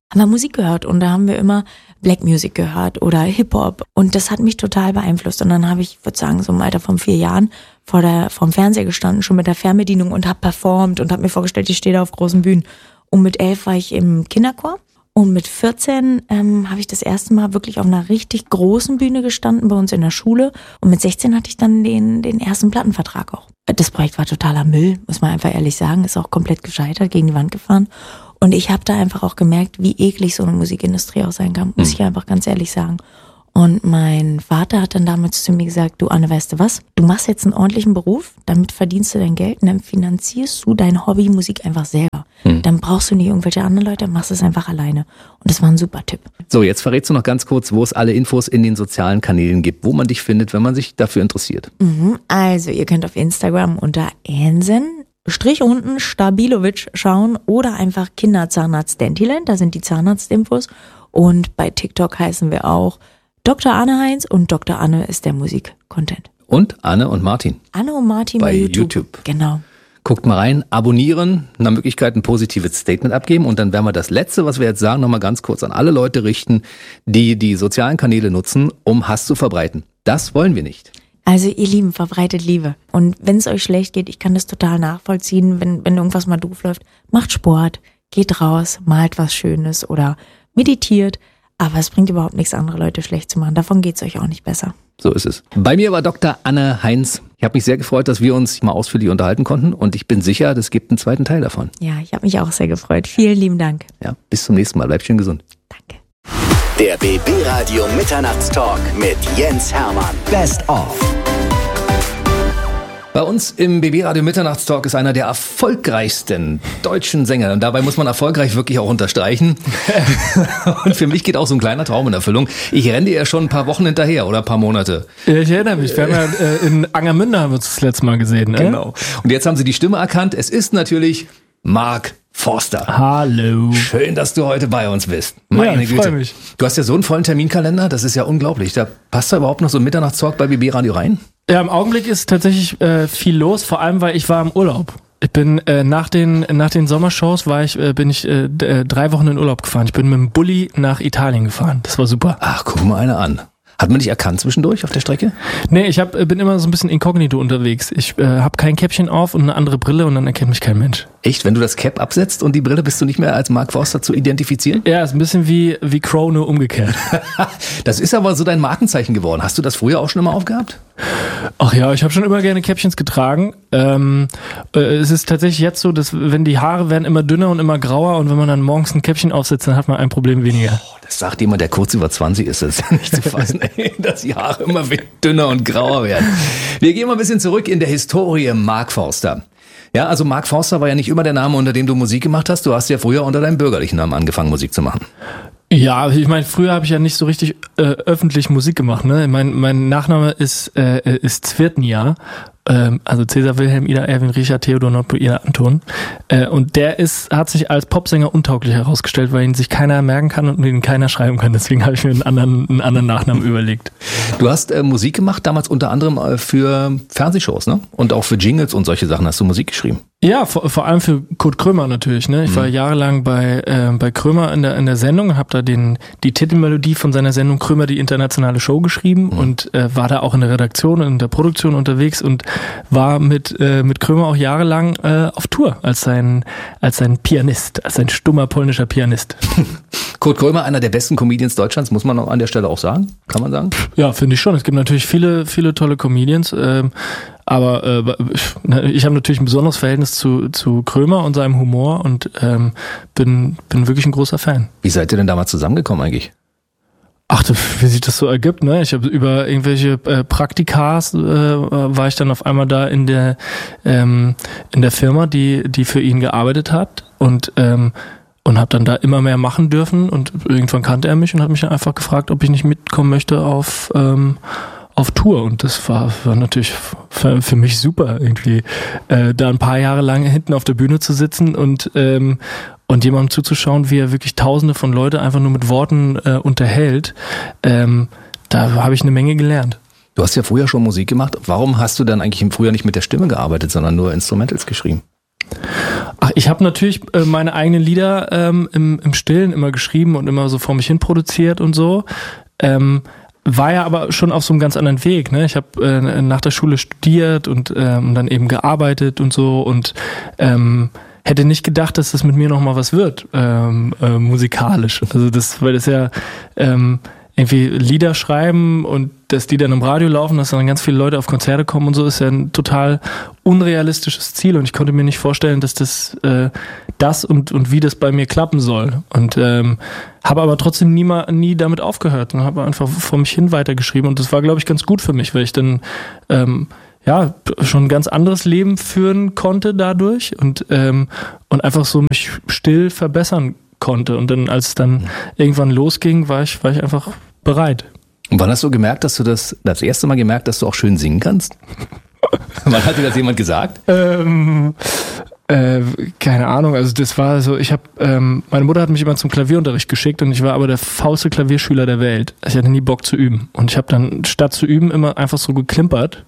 haben wir Musik gehört und da haben wir immer Black Music gehört oder Hip-Hop und das hat mich total beeinflusst und dann habe ich, würde sagen, so im Alter von vier Jahren vor der vorm Fernseher gestanden, schon mit der Fernbedienung und habe performt und habe mir vorgestellt, ich stehe da auf großen Bühnen. Und mit elf war ich im Kinderchor und mit vierzehn ähm, habe ich das erste Mal wirklich auf einer richtig großen Bühne gestanden bei uns in der Schule und mit sechzehn hatte ich dann den den ersten Plattenvertrag auch. Das Projekt war totaler Müll, muss man einfach ehrlich sagen, ist auch komplett gescheitert, gegen die Wand gefahren. Und ich habe da einfach auch gemerkt, wie eklig so eine Musikindustrie auch sein kann, muss ich einfach ganz ehrlich sagen. Und mein Vater hat dann damals zu mir gesagt, du Anne, weißt du was, du machst jetzt einen ordentlichen Beruf, damit verdienst du dein Geld und dann finanzierst du dein Hobby Musik einfach selber. Hm. Dann brauchst du nicht irgendwelche anderen Leute, machst es einfach alleine. Und das war ein super Tipp. So, jetzt verrätst du noch ganz kurz, wo es alle Infos in den sozialen Kanälen gibt, wo man dich findet, wenn man sich dafür interessiert. Mhm, also, ihr könnt auf Instagram unter Ansen Strich unten Stabilovic schauen oder einfach Kinderzahnarzt Dentiland, da sind die Zahnarztinfos. Und bei TikTok heißen wir auch Doktor Anne Heinz und Doktor Anne ist der Musik-Content. Und Anne und Martin. Anne und Martin bei, bei YouTube. YouTube. Genau. Guckt mal rein, abonnieren, nach Möglichkeit ein positives Statement abgeben und dann werden wir das Letzte, was wir jetzt sagen, nochmal ganz kurz an alle Leute richten, die die sozialen Kanäle nutzen, um Hass zu verbreiten. Das wollen wir nicht. Also ihr Lieben, verbreitet Liebe. Und wenn es euch schlecht geht, ich kann das total nachvollziehen, wenn, wenn irgendwas mal doof läuft, macht Sport, geht raus, malt was Schönes oder meditiert. Aber es bringt überhaupt nichts, andere Leute schlecht zu machen. Davon geht's euch auch nicht besser. So ist es. Bei mir war Doktor Anne Heinz. Ich habe mich sehr gefreut, dass wir uns mal ausführlich unterhalten konnten. Und ich bin sicher, es gibt einen zweiten Teil davon. Ja, ich habe mich auch sehr gefreut. Vielen lieben Dank. Ja, bis zum nächsten Mal. Bleibt schön gesund. Danke. Der B B Radio Mitternachtstalk mit Jens Hermann. Best of. Bei uns im B B Radio Mitternachtstalk ist einer der erfolgreichsten deutschen Sänger. Und dabei muss man erfolgreich wirklich auch unterstreichen. Und für mich geht auch so ein kleiner Traum in Erfüllung. Ich renne dir ja schon ein paar Wochen hinterher oder ein paar Monate. Ich erinnere mich, wir haben ja äh, in Angermünde haben wir uns das letzte Mal gesehen. Ne? Genau. Und jetzt haben sie die Stimme erkannt. Es ist natürlich Mark Forster. Hallo. Schön, dass du heute bei uns bist. Meine ja, ich Güte. freue mich. Du hast ja so einen vollen Terminkalender, das ist ja unglaublich. Da passt da überhaupt noch so ein Mitternachtstalk bei B B Radio rein? Ja, im Augenblick ist tatsächlich äh, viel los, vor allem, weil ich war im Urlaub. Ich bin äh, nach den nach den Sommershows war ich äh, bin ich äh, drei Wochen in Urlaub gefahren. Ich bin mit dem Bulli nach Italien gefahren. Das war super. Ach, guck mal einer an. Hat man dich erkannt zwischendurch auf der Strecke? Nee, ich hab, bin immer so ein bisschen inkognito unterwegs. Ich äh, habe kein Käppchen auf und eine andere Brille und dann erkennt mich kein Mensch. Echt? Wenn du das Cap absetzt und die Brille, bist du nicht mehr als Mark Forster zu identifizieren? Ja, ist ein bisschen wie wie Crow, nur umgekehrt. Das ist aber so dein Markenzeichen geworden. Hast du das früher auch schon immer aufgehabt? Ach ja, ich habe schon immer gerne Käppchens getragen. Ähm, äh, es ist tatsächlich jetzt so, dass wenn die Haare werden immer dünner und immer grauer und wenn man dann morgens ein Käppchen aufsetzt, dann hat man ein Problem weniger. Oh, das sagt jemand, der kurz über zwanzig ist. Das ist ja nicht zu fassen, ey, dass die Haare immer dünner und grauer werden. Wir gehen mal ein bisschen zurück in der Historie Mark Forster. Ja, also Mark Forster war ja nicht immer der Name, unter dem du Musik gemacht hast. Du hast ja früher unter deinem bürgerlichen Namen angefangen, Musik zu machen. Ja, ich meine, früher habe ich ja nicht so richtig äh, öffentlich Musik gemacht. Ne? Mein, mein Nachname ist äh, ist Zwirtnia, ähm, also Cäsar Wilhelm Ida Erwin Richard Theodor Nordpol Ida Anton. Äh, und der ist hat sich als Popsänger untauglich herausgestellt, weil ihn sich keiner merken kann und ihn keiner schreiben kann. Deswegen habe ich mir einen anderen einen anderen Nachnamen überlegt. Du hast äh, Musik gemacht, damals unter anderem äh, für Fernsehshows, ne? Und auch für Jingles und solche Sachen hast du Musik geschrieben. Ja, vor, vor allem für Kurt Krömer natürlich. Ne, ich mhm. war jahrelang bei äh, bei Krömer in der in der Sendung, habe da den die Titelmelodie von seiner Sendung Krömer die internationale Show geschrieben mhm. und äh, war da auch in der Redaktion und in der Produktion unterwegs und war mit äh, mit Krömer auch jahrelang äh, auf Tour als sein als sein Pianist, als ein stummer polnischer Pianist. Kurt Krömer, einer der besten Comedians Deutschlands, muss man auch an der Stelle auch sagen, kann man sagen? Ja, finde ich schon. Es gibt natürlich viele viele tolle Comedians. Äh, Aber äh, ich habe natürlich ein besonderes Verhältnis zu zu Krömer und seinem Humor und ähm, bin bin wirklich ein großer Fan. Wie seid ihr denn damals zusammengekommen eigentlich? Ach, wie sich das so ergibt, ne? Ich habe über irgendwelche äh, Praktikas äh, war ich dann auf einmal da in der ähm, in der Firma, die die für ihn gearbeitet hat und ähm, und habe dann da immer mehr machen dürfen und irgendwann kannte er mich und hat mich dann einfach gefragt, ob ich nicht mitkommen möchte auf ähm, auf Tour und das war, war natürlich für, für mich super irgendwie, äh, da ein paar Jahre lang hinten auf der Bühne zu sitzen und ähm, und jemandem zuzuschauen, wie er wirklich Tausende von Leute einfach nur mit Worten äh, unterhält. Ähm, da habe ich eine Menge gelernt. Du hast ja früher schon Musik gemacht. Warum hast du dann eigentlich im Frühjahr nicht mit der Stimme gearbeitet, sondern nur Instrumentals geschrieben? Ach, ich habe natürlich äh, meine eigenen Lieder ähm, im, im Stillen immer geschrieben und immer so vor mich hin produziert und so. Ähm, war ja aber schon auf so einem ganz anderen Weg. Ne? Ich habe äh, nach der Schule studiert und ähm, dann eben gearbeitet und so und ähm, hätte nicht gedacht, dass das mit mir nochmal was wird, ähm, äh, musikalisch. Also das, weil das ja ähm, irgendwie Lieder schreiben und dass die dann im Radio laufen, dass dann ganz viele Leute auf Konzerte kommen und so, ist ja ein total unrealistisches Ziel und ich konnte mir nicht vorstellen, dass das äh, das und und wie das bei mir klappen soll und ähm, habe aber trotzdem nie mal, nie damit aufgehört und habe einfach vor mich hin weitergeschrieben und das war, glaube ich, ganz gut für mich, weil ich dann ähm, ja schon ein ganz anderes Leben führen konnte dadurch und ähm, und einfach so mich still verbessern konnte und dann als es dann irgendwann losging, war ich war ich einfach bereit. Und wann hast du gemerkt, dass du das das erste Mal gemerkt, dass du auch schön singen kannst? Wann hat dir das jemand gesagt? Ähm, äh, keine Ahnung, also das war so, ich habe, ähm, meine Mutter hat mich immer zum Klavierunterricht geschickt und ich war aber der faulste Klavierschüler der Welt. Ich hatte nie Bock zu üben und ich habe dann statt zu üben immer einfach so geklimpert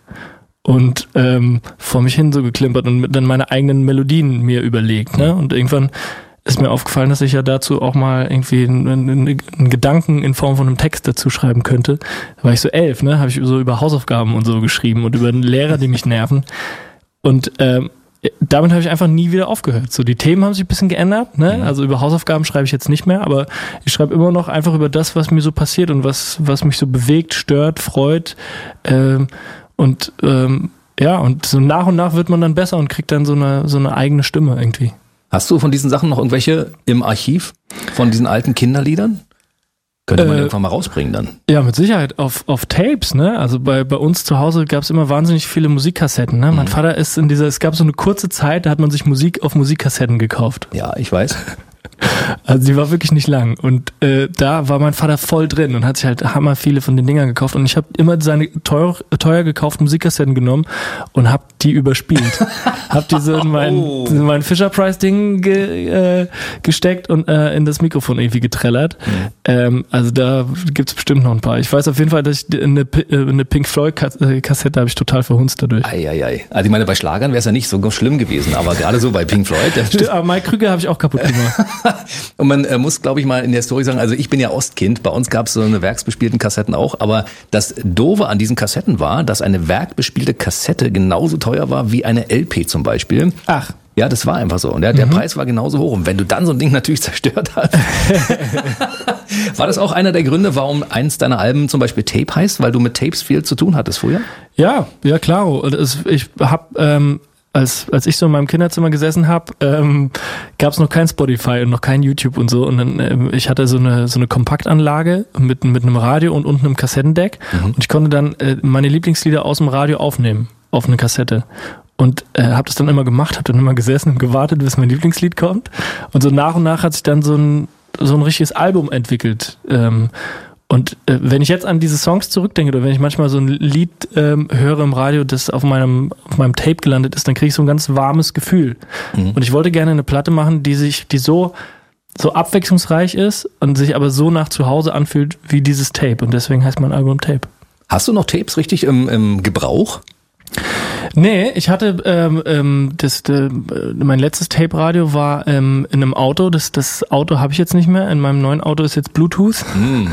und ähm, vor mich hin so geklimpert und dann meine eigenen Melodien mir überlegt, ne? Und irgendwann ist mir aufgefallen, dass ich ja dazu auch mal irgendwie einen, einen, einen Gedanken in Form von einem Text dazu schreiben könnte. Da war ich so elf, ne, habe ich so über Hausaufgaben und so geschrieben und über Lehrer, die mich nerven. Und ähm, damit habe ich einfach nie wieder aufgehört. So, die Themen haben sich ein bisschen geändert, ne? Mhm. Also über Hausaufgaben schreibe ich jetzt nicht mehr, aber ich schreibe immer noch einfach über das, was mir so passiert und was was mich so bewegt, stört, freut. Ähm, und ähm, ja, und so nach und nach wird man dann besser und kriegt dann so eine so eine eigene Stimme irgendwie. Hast du von diesen Sachen noch irgendwelche im Archiv? Von diesen alten Kinderliedern? Könnte man äh, irgendwann mal rausbringen dann. Ja, mit Sicherheit. Auf, auf Tapes, ne? Also bei, bei uns zu Hause gab es immer wahnsinnig viele Musikkassetten, ne? Mhm. Mein Vater ist in dieser, es gab so eine kurze Zeit, da hat man sich Musik auf Musikkassetten gekauft. Ja, ich weiß. Also die war wirklich nicht lang und äh, da war mein Vater voll drin und hat sich halt hammer viele von den Dingern gekauft und ich habe immer seine teuer, teuer gekauften Musikkassetten genommen und habe die überspielt. Hab die so in mein, oh. in mein Fisher-Price-Ding ge, äh, gesteckt und äh, in das Mikrofon irgendwie getrellert. Mhm. Ähm, also da gibt's bestimmt noch ein paar. Ich weiß auf jeden Fall, dass ich eine, eine Pink Floyd-Kassette habe ich total verhunzt dadurch. Eieiei. Also ich meine, bei Schlagern wäre es ja nicht so schlimm gewesen, aber gerade so bei Pink Floyd. Stimmt, aber Mike Krüger habe ich auch kaputt gemacht. Und man äh, muss, glaube ich, mal in der Story sagen, also ich bin ja Ostkind, bei uns gab es so eine werksbespielten Kassetten auch, aber das Doofe an diesen Kassetten war, dass eine werkbespielte Kassette genauso teuer war wie eine L P zum Beispiel. Ach. Ja, das war einfach so. Und der, der mhm. Preis war genauso hoch. Und wenn du dann so ein Ding natürlich zerstört hast. War das auch einer der Gründe, warum eins deiner Alben zum Beispiel Tape heißt? Weil du mit Tapes viel zu tun hattest früher? Ja, ja, klar. Und es, ich habe... Ähm Als, als ich so in meinem Kinderzimmer gesessen habe, ähm, gab es noch kein Spotify und noch kein YouTube und so. Und dann, ähm, ich hatte so eine so eine Kompaktanlage mit mit einem Radio und unten einem Kassettendeck. Mhm. Und ich konnte dann äh, meine Lieblingslieder aus dem Radio aufnehmen auf eine Kassette. Und äh, habe das dann immer gemacht, habe dann immer gesessen und gewartet, bis mein Lieblingslied kommt. Und so nach und nach hat sich dann so ein so ein richtiges Album entwickelt. Ähm, Und äh, wenn ich jetzt an diese Songs zurückdenke oder wenn ich manchmal so ein Lied ähm, höre im Radio, das auf meinem auf meinem Tape gelandet ist, dann kriege ich so ein ganz warmes Gefühl. Mhm. Und ich wollte gerne eine Platte machen, die sich, die so so abwechslungsreich ist und sich aber so nach zu Hause anfühlt wie dieses Tape. Und deswegen heißt mein Album Tape. Hast du noch Tapes richtig im, im Gebrauch? Nee, ich hatte ähm, ähm, das, äh, mein letztes Tape-Radio war ähm, in einem Auto. Das, das Auto habe ich jetzt nicht mehr. In meinem neuen Auto ist jetzt Bluetooth. Mm.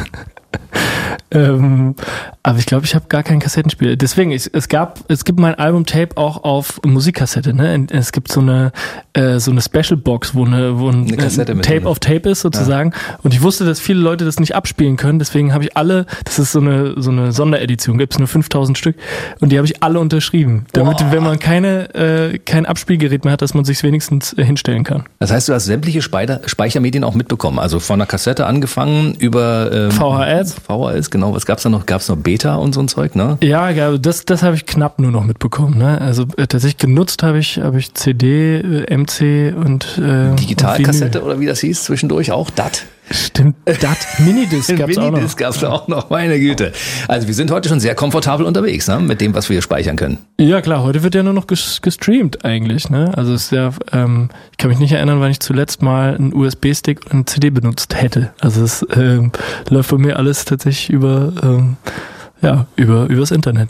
ähm, aber ich glaube, ich habe gar keinen Kassettenspieler. Deswegen, ich, es gab, es gibt mein Album-Tape auch auf Musikkassette. Ne? Es gibt so eine äh, so eine Special-Box, wo eine wo ein, eine Kassette ein Tape auf Tape ist sozusagen. Ja. Und ich wusste, dass viele Leute das nicht abspielen können. Deswegen habe ich alle. Das ist so eine so eine Sonderedition. Gibt es nur fünftausend Stück und die habe ich alle unterschrieben, damit, Boah. wenn man keine äh, kein Abspielgerät mehr hat, dass man sich wenigstens äh, hinstellen kann. Das heißt, du hast sämtliche Speicher, Speichermedien auch mitbekommen. Also von der Kassette angefangen über ähm, V H S. V H S, genau. Was gab's da noch? Gab's noch Beta und so ein Zeug, ne? Ja, ja, das das habe ich knapp nur noch mitbekommen. Ne? Also äh, tatsächlich genutzt habe ich habe ich C D, äh, M C und äh, Digitalkassette oder wie das hieß zwischendurch auch D A T. Stimmt, D A T, Minidisc gab's auch noch. Minidisc gab's auch noch, meine Güte. Also wir sind heute schon sehr komfortabel unterwegs, ne, mit dem, was wir hier speichern können. Ja klar, heute wird ja nur noch gestreamt eigentlich, ne? Also es ist ja, ähm, ich kann mich nicht erinnern, wann ich zuletzt mal einen U S B-Stick und eine C D benutzt hätte. Also es ähm, läuft bei mir alles tatsächlich über, ähm, ja, über übers Internet.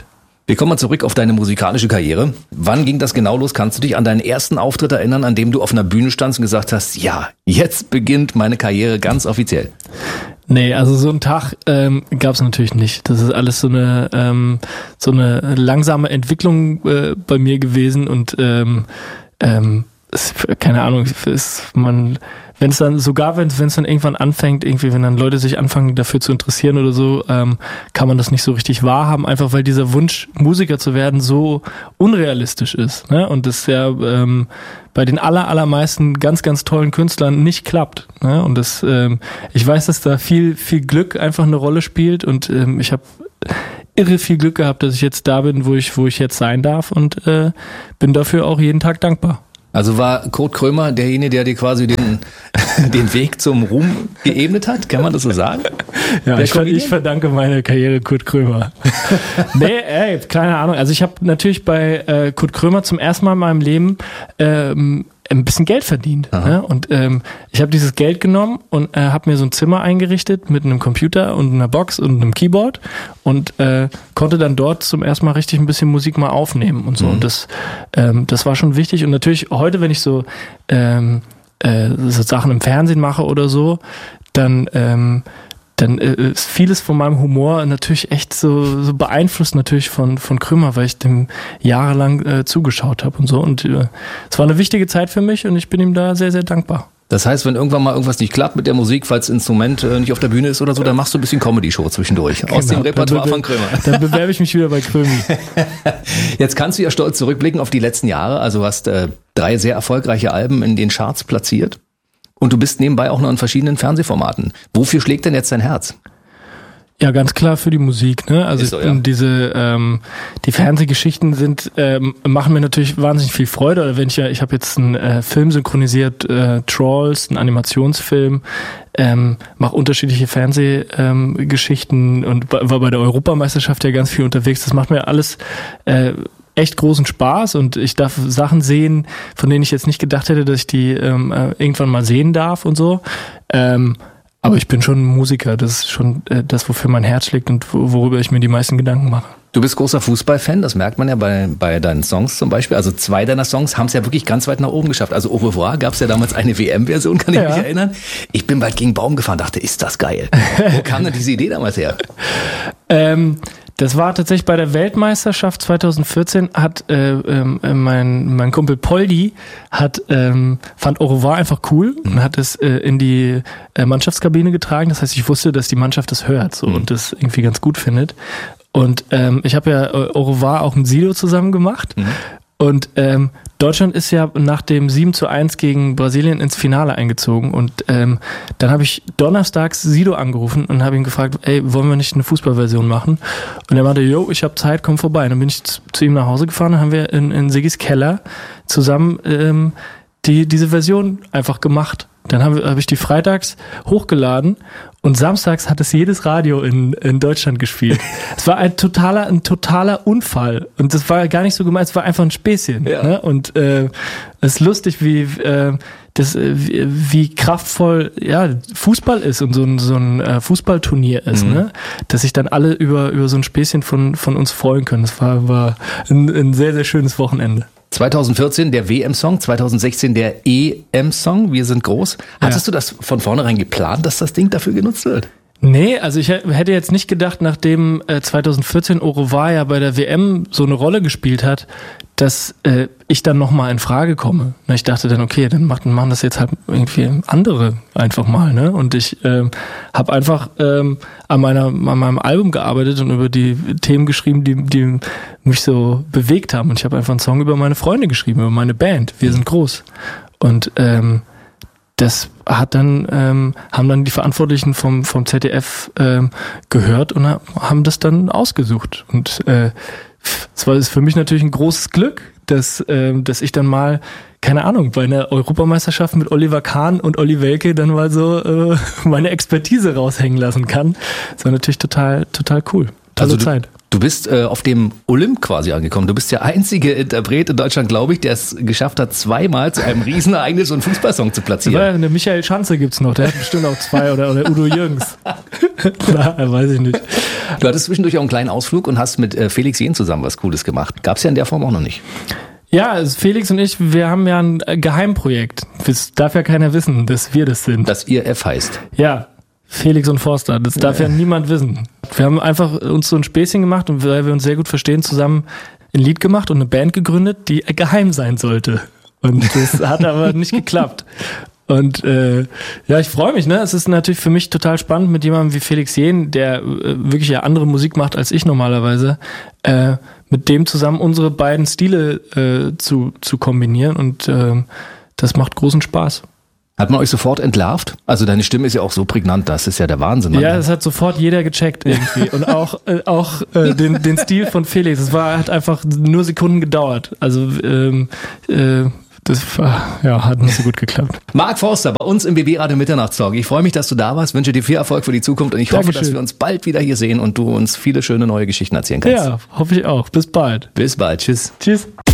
Wir kommen mal zurück auf deine musikalische Karriere. Wann ging das genau los? Kannst du dich an deinen ersten Auftritt erinnern, an dem du auf einer Bühne standst und gesagt hast, ja, jetzt beginnt meine Karriere ganz offiziell? Nee, also so einen Tag ähm, gab es natürlich nicht. Das ist alles so eine ähm, so eine langsame Entwicklung äh, bei mir gewesen und ähm, ähm, es, keine Ahnung, ist man, wenn es dann sogar wenn es dann irgendwann anfängt, irgendwie wenn dann Leute sich anfangen dafür zu interessieren oder so, ähm, kann man das nicht so richtig wahrhaben, einfach weil dieser Wunsch Musiker zu werden so unrealistisch ist, ne? Und das ja ähm, bei den aller allermeisten ganz ganz tollen Künstlern nicht klappt, ne? Und das ähm, ich weiß, dass da viel viel Glück einfach eine Rolle spielt und ähm, ich habe irre viel Glück gehabt, dass ich jetzt da bin, wo ich wo ich jetzt sein darf und äh, bin dafür auch jeden Tag dankbar. Also war Kurt Krömer derjenige, der dir quasi den, den Weg zum Ruhm geebnet hat? Kann man das so sagen? Ja, ich, ich verdanke meine Karriere Kurt Krömer. Nee, ey, keine Ahnung. Also ich habe natürlich bei äh, Kurt Krömer zum ersten Mal in meinem Leben ähm, ein bisschen Geld verdient. Ne? Und ähm, ich habe dieses Geld genommen und äh, habe mir so ein Zimmer eingerichtet mit einem Computer und einer Box und einem Keyboard und äh, konnte dann dort zum ersten Mal richtig ein bisschen Musik mal aufnehmen und so. Mhm. Und das, ähm, das war schon wichtig. Und natürlich heute, wenn ich so, ähm, äh, so Sachen im Fernsehen mache oder so, dann ähm, dann äh, ist vieles von meinem Humor natürlich echt so, so beeinflusst natürlich von von Krömer, weil ich dem jahrelang äh, zugeschaut habe und so. Und äh, es war eine wichtige Zeit für mich und ich bin ihm da sehr, sehr dankbar. Das heißt, wenn irgendwann mal irgendwas nicht klappt mit der Musik, falls das Instrument äh, nicht auf der Bühne ist oder so, dann machst du ein bisschen Comedy-Show zwischendurch. Genau, aus dem Repertoire be- von Krömer. Dann bewerbe ich mich wieder bei Krömi. Jetzt kannst du ja stolz zurückblicken auf die letzten Jahre. Also hast äh, drei sehr erfolgreiche Alben in den Charts platziert. Und du bist nebenbei auch noch in verschiedenen Fernsehformaten. Wofür schlägt denn jetzt dein Herz? Ja, ganz klar für die Musik, ne? Also so, ja. diese ähm, die Fernsehgeschichten sind ähm, machen mir natürlich wahnsinnig viel Freude. Oder wenn ich ja, ich habe jetzt einen äh, Film synchronisiert, äh, Trolls, einen Animationsfilm, ähm, mache unterschiedliche Fernsehgeschichten ähm, und war bei der Europameisterschaft ja ganz viel unterwegs. Das macht mir alles äh, echt großen Spaß und ich darf Sachen sehen, von denen ich jetzt nicht gedacht hätte, dass ich die ähm, irgendwann mal sehen darf und so. Ähm, aber ich bin schon ein Musiker, das ist schon äh, das, wofür mein Herz schlägt und worüber ich mir die meisten Gedanken mache. Du bist großer Fußballfan, das merkt man ja bei, bei deinen Songs zum Beispiel. Also zwei deiner Songs haben es ja wirklich ganz weit nach oben geschafft. Also Au revoir gab es ja damals eine W M-Version, kann ich ja. mich erinnern. Ich bin bald gegen Baum gefahren, dachte, ist das geil. Wo kam denn diese Idee damals her? ähm, Das war tatsächlich bei der Weltmeisterschaft zwanzig vierzehn, hat äh, ähm, mein mein Kumpel Poldi hat ähm, fand Au revoir einfach cool mhm. und hat es äh, in die äh, Mannschaftskabine getragen. Das heißt, ich wusste, dass die Mannschaft das hört so mhm. und das irgendwie ganz gut findet. Und ähm, ich habe ja äh, Au revoir auch mit Sido zusammen gemacht. Mhm. Und ähm, Deutschland ist ja nach dem sieben zu eins gegen Brasilien ins Finale eingezogen und ähm, dann habe ich donnerstags Sido angerufen und habe ihn gefragt, ey, wollen wir nicht eine Fußballversion machen? Und er meinte, yo, ich habe Zeit, komm vorbei. Und dann bin ich zu, zu ihm nach Hause gefahren und haben wir in, in Siggis Keller zusammen ähm, die diese Version einfach gemacht. Dann habe hab ich die freitags hochgeladen und samstags hat es jedes Radio in, in Deutschland gespielt. Es war ein totaler, ein totaler Unfall. Und das war gar nicht so gemeint, es war einfach ein Späßchen. Ja. Ne? Und äh, es ist lustig, wie, äh, das, wie, wie kraftvoll ja, Fußball ist und so ein, so ein äh, Fußballturnier ist. Mhm. Ne? Dass sich dann alle über, über so ein Späßchen von, von uns freuen können. Das war, war ein, ein sehr, sehr schönes Wochenende. zwanzig vierzehn der W M-Song, zwanzig sechzehn der E M-Song, Wir sind groß. Hattest ja. du das von vornherein geplant, dass das Ding dafür genutzt wird? Nee, also ich hätte jetzt nicht gedacht, nachdem äh, zwanzig vierzehn Au revoir ja bei der W M so eine Rolle gespielt hat, dass äh, ich dann nochmal in Frage komme. Ich dachte dann, okay, dann machen, machen das jetzt halt irgendwie andere einfach mal. Ne? Und ich äh, habe einfach ähm, an, meiner, an meinem Album gearbeitet und über die Themen geschrieben, die, die mich so bewegt haben. Und ich habe einfach einen Song über meine Freunde geschrieben, über meine Band. Wir sind groß. Und ähm, das hat dann, ähm, haben dann die Verantwortlichen vom, vom Z D F ähm, gehört und haben das dann ausgesucht. Und äh, es war ist für mich natürlich ein großes Glück, dass, ähm, dass ich dann mal, keine Ahnung, bei einer Europameisterschaft mit Oliver Kahn und Olli Welke dann mal so äh, meine Expertise raushängen lassen kann. Das war natürlich total, total cool. Tolle also du, Zeit. Du bist äh, auf dem Olymp quasi angekommen. Du bist der einzige Interpret in Deutschland, glaube ich, der es geschafft hat, zweimal zu einem Riesenereignis so einen Fußballsong zu platzieren. Ja, der Michael Schanze gibt's noch, der hat bestimmt auch zwei oder, oder Udo Jürgens. Na, weiß ich nicht. Du hattest zwischendurch auch einen kleinen Ausflug und hast mit äh, Felix Jähn zusammen was Cooles gemacht. Gab's ja in der Form auch noch nicht. Ja, also Felix und ich, wir haben ja ein Geheimprojekt. Das darf ja keiner wissen, dass wir das sind. Dass ihr F heißt. Ja, Felix und Forster. Das darf ja, ja niemand wissen. Wir haben einfach uns so ein Späßchen gemacht und weil wir uns sehr gut verstehen, zusammen ein Lied gemacht und eine Band gegründet, die geheim sein sollte. Und das hat aber nicht geklappt. Und äh, ja, ich freue mich, ne? Es ist natürlich für mich total spannend mit jemandem wie Felix Jähn, der äh, wirklich ja andere Musik macht als ich normalerweise, äh, mit dem zusammen unsere beiden Stile äh, zu zu kombinieren und äh, das macht großen Spaß. Hat man euch sofort entlarvt? Also deine Stimme ist ja auch so prägnant, das ist ja der Wahnsinn. Mann. Ja, das hat sofort jeder gecheckt irgendwie und auch äh, auch äh, den den Stil von Felix. Es war hat einfach nur Sekunden gedauert. Also ähm, äh, das war, ja, hat nicht so gut geklappt. Mark Forster bei uns im B B-Radio Mitternachtstalk. Ich freue mich, dass du da warst, wünsche dir viel Erfolg für die Zukunft und ich Dankeschön. hoffe, dass wir uns bald wieder hier sehen und du uns viele schöne neue Geschichten erzählen kannst. Ja, hoffe ich auch. Bis bald. Bis bald. Tschüss. Tschüss.